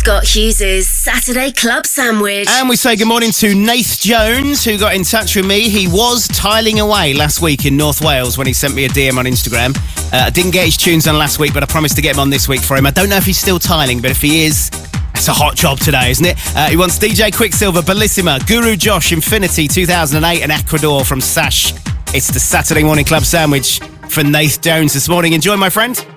Scott Hughes' Saturday Club Sandwich. And we say good morning to Nath Jones, who got in touch with me. He was tiling away last week in North Wales when he sent me a DM on Instagram. I didn't get his tunes on last week, but I promised to get him on this week for him. I don't know if he's still tiling, but if he is, it's a hot job today, isn't it? He wants DJ Quicksilver, Bellissima, Guru Josh, Infinity 2008 and Ecuador from Sash. It's the Saturday Morning Club Sandwich for Nath Jones this morning. Enjoy, my friend.